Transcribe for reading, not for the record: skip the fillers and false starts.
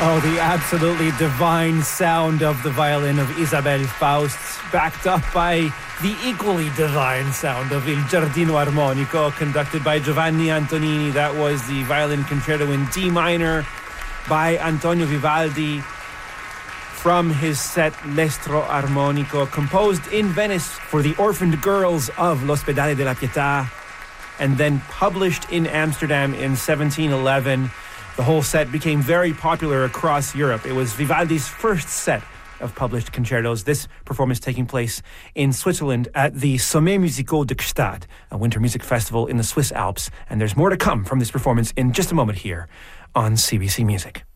Oh, the absolutely divine sound of the violin of Isabel Faust, backed up by the equally divine sound of Il Giardino Armonico, conducted by Giovanni Antonini. That was the violin concerto in D minor by Antonio Vivaldi from his set L'Estro Armonico, composed in Venice for the orphaned girls of L'Ospedale della Pietà, and then published in Amsterdam in 1711. The whole set became very popular across Europe. It was Vivaldi's first set of published concertos. This performance taking place in Switzerland at the Sommets Musicaux de Gstaad, a winter music festival in the Swiss Alps. And there's more to come from this performance in just a moment here on CBC Music.